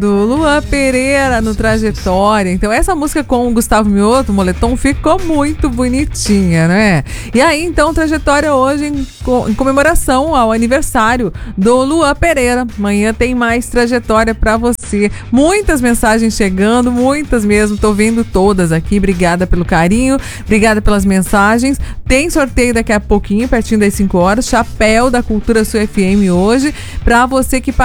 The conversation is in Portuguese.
do Luan Pereira no Trajetória. Então essa música com o Gustavo Mioto, Moletom, ficou muito bonitinha, né? E aí então Trajetória hoje em comemoração ao aniversário do Luan Pereira. Amanhã tem mais Trajetória pra você. Muitas mensagens chegando, muitas mesmo, tô vendo todas aqui. Obrigada pelo carinho, obrigada pelas mensagens. Tem sorteio daqui a pouquinho, pertinho das 5 horas, chapéu da Cultura Sul FM hoje, pra você que